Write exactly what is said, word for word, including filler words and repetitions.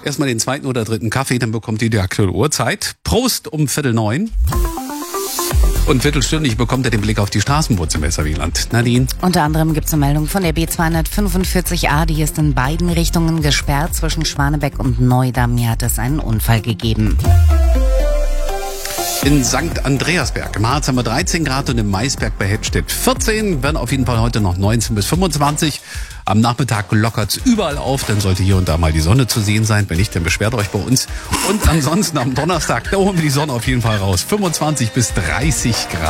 erstmal den zweiten oder dritten Kaffee, dann bekommt ihr die aktuelle Uhrzeit. Prost um Viertel neun. Und viertelstündlich bekommt er den Blick auf die Straßenboote im Weserwieland. Nadine? Unter anderem gibt es eine Meldung von der B zweihundertfünfundvierzig A, die ist in beiden Richtungen gesperrt. Zwischen Schwanebeck und Neudamm hier hat es einen Unfall gegeben. In Sankt Andreasberg im Harz haben wir dreizehn Grad und im Maisberg bei Hettstedt vierzehn. Werden auf jeden Fall heute noch neunzehn bis fünfundzwanzig. Am Nachmittag lockert's überall auf, dann sollte hier und da mal die Sonne zu sehen sein. Wenn nicht, dann beschwert euch bei uns. Und ansonsten am Donnerstag, da holen wir die Sonne auf jeden Fall raus. fünfundzwanzig bis dreißig Grad.